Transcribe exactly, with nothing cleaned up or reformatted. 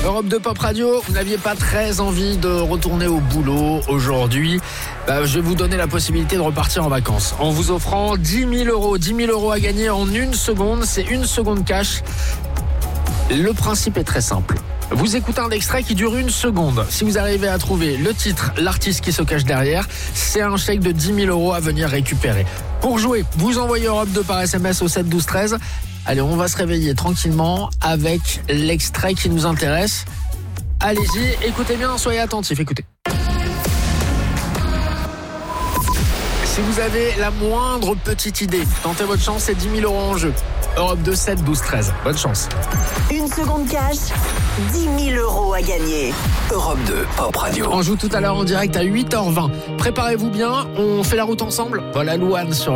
Europe deux Pop Radio, vous n'aviez pas très envie de retourner au boulot aujourd'hui. Bah, je vais vous donner la possibilité de repartir en vacances en vous offrant dix mille euros. dix mille euros à gagner en une seconde, c'est une seconde cash. Le principe est très simple. Vous écoutez un extrait qui dure une seconde. Si vous arrivez à trouver le titre, l'artiste qui se cache derrière, c'est un chèque de dix mille euros à venir récupérer. Pour jouer, vous envoyez Europe deux par S M S au sept douze treize. Allez, on va se réveiller tranquillement avec l'extrait qui nous intéresse. Allez-y, écoutez bien, soyez attentifs, écoutez. Si vous avez la moindre petite idée, tentez votre chance, c'est dix mille euros en jeu. Europe deux, sept douze treize. Bonne chance. Une seconde cash, dix mille euros à gagner. Europe deux Pop Radio. On joue tout à l'heure en direct à huit heures vingt. Préparez-vous bien, on fait la route ensemble. Voilà Louane sur